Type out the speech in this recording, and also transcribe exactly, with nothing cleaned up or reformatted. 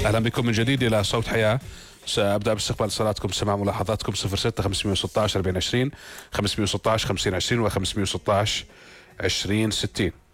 أهلا بكم من جديد إلى صوت حياة. سأبدأ باستقبال اتصالاتكم سماع ملاحظاتكم صفر ستة خمسمئة وستة عشر أربعين عشرين خمسمئة وستة عشر خمسين عشرين و خمسمئة وستة عشر عشرين ستين.